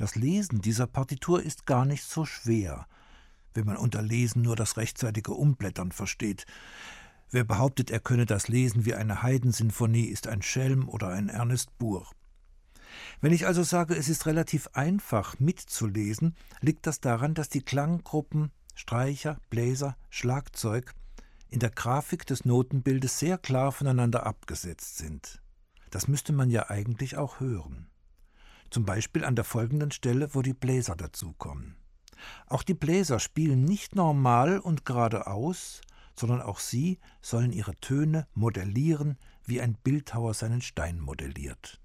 Das Lesen dieser Partitur ist gar nicht so schwer, wenn man unter Lesen nur das rechtzeitige Umblättern versteht. Wer behauptet, er könne das lesen wie eine Haydn-Sinfonie, ist ein Schelm oder ein Ernest Buhr. Wenn ich also sage, es ist relativ einfach mitzulesen, liegt das daran, dass die Klanggruppen Streicher, Bläser, Schlagzeug in der Grafik des Notenbildes sehr klar voneinander abgesetzt sind. Das müsste man ja eigentlich auch hören. Zum Beispiel an der folgenden Stelle, wo die Bläser dazukommen. Auch die Bläser spielen nicht normal und geradeaus, sondern auch sie sollen ihre Töne modellieren, wie ein Bildhauer seinen Stein modelliert.